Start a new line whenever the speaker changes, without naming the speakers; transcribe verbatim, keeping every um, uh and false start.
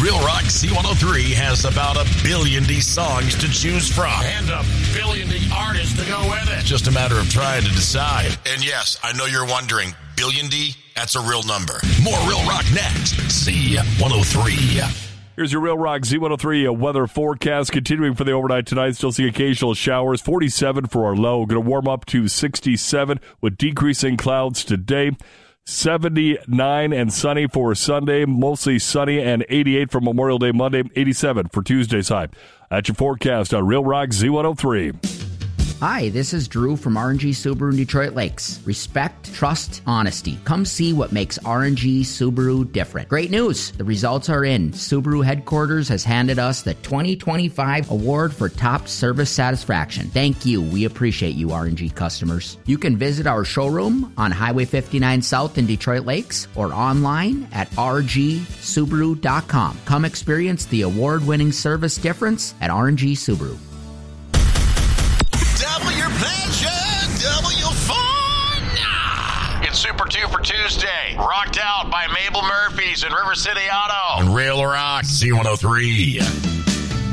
Real Rock Z one oh three has about a billion D songs to choose from. And a billion D artists to go with it. It's just a matter of trying to decide. And yes, I know you're wondering, billion D? That's a real number. More Real Rock next. Z one oh three.
Here's your Real Rock Z one oh three weather forecast. Continuing for the overnight tonight, still see occasional showers. forty-seven for our low. Going to warm up to sixty-seven with decreasing clouds today. seventy-nine and sunny for Sunday, mostly sunny, and eighty-eight for Memorial Day Monday, eighty-seven for Tuesday's high. That's your forecast on Real Rock Z one oh three.
Hi, this is Drew from R and G Subaru in Detroit Lakes. Respect, trust, honesty. Come see what makes R and G Subaru different. Great news! The results are in. Subaru headquarters has handed us the twenty twenty-five award for top service satisfaction. Thank you. We appreciate you, R and G customers. You can visit our showroom on Highway fifty-nine South in Detroit Lakes or online at r g subaru dot com. Come experience the award-winning service difference at R and G Subaru.
Double your pleasure, double your fun. It's Super two for Tuesday. Rocked out by Mabel Murphy's and River City Auto. And Real Rock Z one oh three.